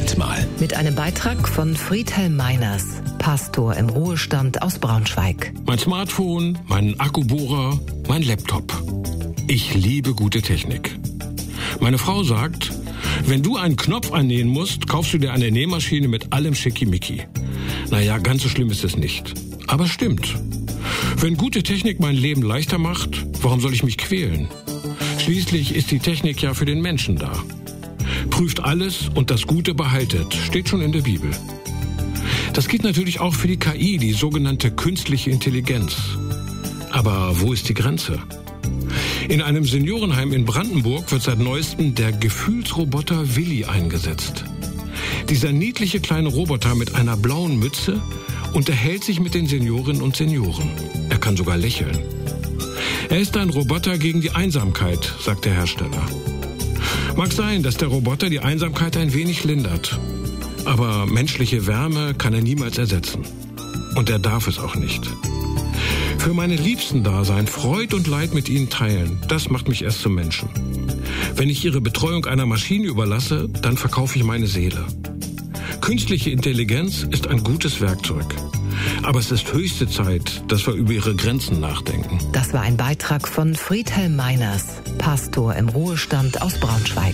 Manchmal. Mit einem Beitrag von Friedhelm Meiners, Pastor im Ruhestand aus Braunschweig. Mein Smartphone, mein Akkubohrer, mein Laptop. Ich liebe gute Technik. Meine Frau sagt, wenn du einen Knopf annähen musst, kaufst du dir eine Nähmaschine mit allem Schickimicki. Naja, ganz so schlimm ist es nicht. Aber stimmt. Wenn gute Technik mein Leben leichter macht, warum soll ich mich quälen? Schließlich ist die Technik ja für den Menschen da. Prüft alles und das Gute behaltet, steht schon in der Bibel. Das gilt natürlich auch für die KI, die sogenannte künstliche Intelligenz. Aber wo ist die Grenze? In einem Seniorenheim in Brandenburg wird seit neuestem der Gefühlsroboter Willi eingesetzt. Dieser niedliche kleine Roboter mit einer blauen Mütze unterhält sich mit den Seniorinnen und Senioren. Er kann sogar lächeln. Er ist ein Roboter gegen die Einsamkeit, sagt der Hersteller. Mag sein, dass der Roboter die Einsamkeit ein wenig lindert. Aber menschliche Wärme kann er niemals ersetzen. Und er darf es auch nicht. Für meine Liebsten da sein, Freud und Leid mit ihnen teilen, das macht mich erst zum Menschen. Wenn ich ihre Betreuung einer Maschine überlasse, dann verkaufe ich meine Seele. Künstliche Intelligenz ist ein gutes Werkzeug. Aber es ist höchste Zeit, dass wir über ihre Grenzen nachdenken. Das war ein Beitrag von Friedhelm Meiners, Pastor im Ruhestand aus Braunschweig.